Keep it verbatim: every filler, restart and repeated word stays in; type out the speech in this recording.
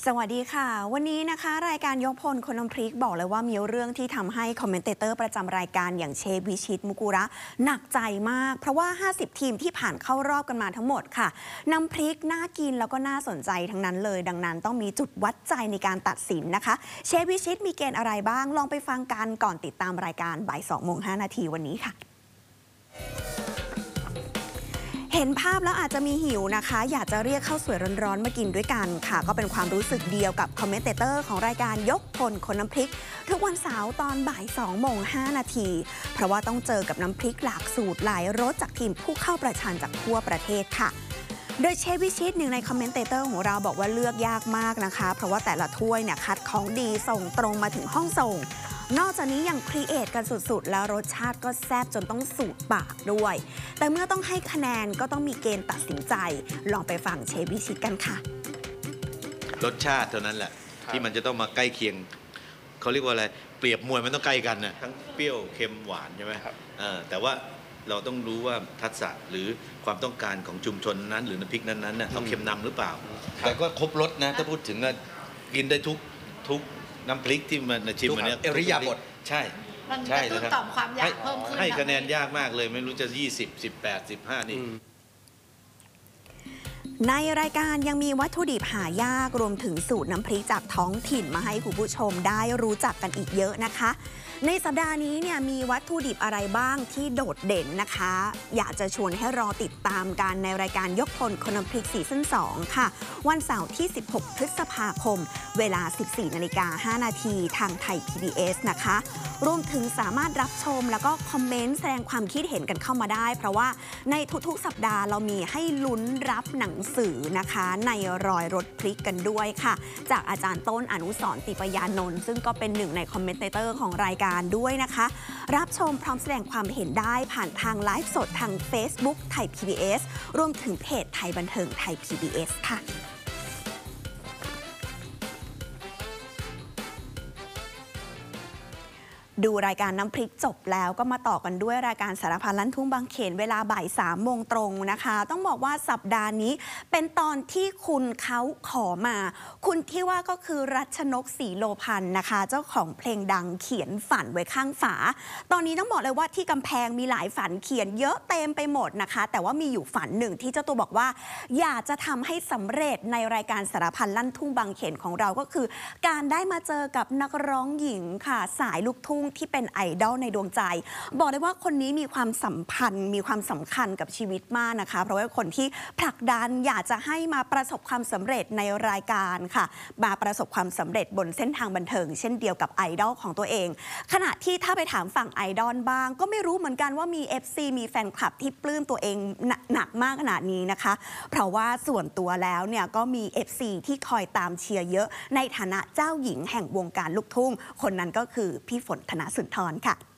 สวัสดีค่ะวันนี้นะคะรายการยกพลคนน้ำพริกบอกเลยว่ามีเรื่องที่ทำให้คอมเมนเตเตอร์ประจำรายการอย่างเชฟวิชิตมุกุระหนักใจมากเพราะว่าห้าสิบทีมที่ผ่านเข้ารอบกันมาทั้งหมดค่ะน้ำพริกน่ากินแล้วก็น่าสนใจทั้งนั้นเลยดังนั้นต้องมีจุดวัดใจในการตัดสินนะคะเชฟวิชิตมีเกณฑ์อะไรบ้างลองไปฟังกันก่อนติดตามรายการบ่ายสองโมงห้านาทีวันนี้ค่ะเห็นภาพแล้วอาจจะมีหิวนะคะอยากจะเรียกข้าวสวยร้อนๆมากินด้วยกันค่ะก็เป็นความรู้สึกเดียวกับคอมเมนเตเตอร์ของรายการยกพลคนน้ำพริกทุกวันเสาร์ตอนบ่ายสองโมงห้านาทีเพราะว่าต้องเจอกับน้ำพริกหลากสูตรหลายรสจากทีมผู้เข้าประชันจากทั่วประเทศค่ะโดยเชฟวิชิตหนึ่งในคอมเมนเตเตอร์ของเราบอกว่าเลือกยากมากนะคะเพราะว่าแต่ละถ้วยเนี่ยคัดของดีส่งตรงมาถึงห้องส่งนอกจากนี้ยังครีเอทกันสุดๆแล้วรสชาติก็แซ่บจนต้องสูดปากด้วยแต่เมื่อต้องให้คะแนนก็ต้องมีเกณฑ์ตัดสินใจลองไปฟังเชฟวิชิตกันค่ะรสชาติเท่านั้นแหละที่มันจะต้องมาใกล้เคียงเขาเรียกว่าอะไรเปรียบมวยมันต้องใกล้กันนะทั้งเปรี้ยวเค็มหวานใช่ไหมครับแต่ว่าเราต้องรู้ว่าทักษะหรือความต้องการของชุมชนนั้นหรือน้ำพริกนั้นๆน่ะต้องเค็มนำหรือเปล่าแต่ก็ครบรสนะถ้าพูดถึงกินได้ทุกทุกน้ำพริกที่มันชิมมันเนี้ยเอริยาบทใช่มันกระตุ้นต่อมความอยากเพิ่มขึ้นให้คะแนนยากมากเลยไม่รู้จะยี่สิบ สิบแปด สิบห้านี่ในรายการยังมีวัตถุดิบหายากรวมถึงสูตรน้ำพริกจากท้องถิ่นมาให้คุณผู้ชมได้รู้จักกันอีกเยอะนะคะในสัปดาห์นี้เนี่ยมีวัตถุดิบอะไรบ้างที่โดดเด่นนะคะอยากจะชวนให้รอติดตามกันในรายการยกพลคนน้ำพริกซีซั่นสองค่ะวันเสาร์ที่สิบหกพฤษภาคมเวลา สิบสี่นาฬิกาห้านาทีทางไทย พี บี เอส นะคะรวมถึงสามารถรับชมแล้วก็คอมเมนต์แสดงความคิดเห็นกันเข้ามาได้เพราะว่าในทุกๆสัปดาห์เรามีให้ลุ้นรับหนังสือนะคะในรอยรถพริกกันด้วยค่ะจากอาจารย์ต้นอนุสรณ์ติปยานนท์ซึ่งก็เป็นหนึ่งในคอมเมนเตอร์ของรายการด้วยนะคะรับชมพร้อมแสดงความเห็นได้ผ่านทางไลฟ์สดทาง Facebook ไทย พี บี เอส รวมถึงเพจไทยบันเทิงไทย พี บี เอส ค่ะดูรายการน้ำพริกจบแล้วก็มาต่อกันด้วยรายการสารพันลั่นทุ่งบางเขนเวลาบ่ายสามโมงตรงนะคะต้องบอกว่าสัปดาห์นี้เป็นตอนที่คุณเขาขอมาคุณที่ว่าก็คือรัชนกศรีโลพันธ์นะคะเจ้าของเพลงดังเขียนฝันไว้ข้างฝาตอนนี้ต้องบอกเลยว่าที่กำแพงมีหลายฝันเขียนเยอะเต็มไปหมดนะคะแต่ว่ามีอยู่ฝันหนึ่งที่เจ้าตัวบอกว่าอยากจะทำให้สำเร็จในรายการสารพันลั่นทุ่งบางเขนของเราก็คือการได้มาเจอกับนักร้องหญิงค่ะสายลูกทุ่งที่เป็นไอดอลในดวงใจบอกเลยว่าคนนี้มีความสัมพันธ์มีความสำคัญกับชีวิตมากนะคะเพราะว่าคนที่ผลักดันอยากจะให้มาประสบความสำเร็จในรายการค่ะมาประสบความสำเร็จบนเส้นทางบันเทิงเช่นเดียวกับไอดอลของตัวเองขณะที่ถ้าไปถามฝั่งไอดอลบ้างก็ไม่รู้เหมือนกันว่ามี เอฟ ซี มีแฟนคลับที่ปลื้มตัวเองหนักมากขนาดนี้นะคะเพราะว่าส่วนตัวแล้วเนี่ยก็มี เอฟ ซี ที่คอยตามเชียร์เยอะในฐานะเจ้าหญิงแห่งวงการลูกทุ่งคนนั้นก็คือพี่ฝนธนสุนทรค่ะ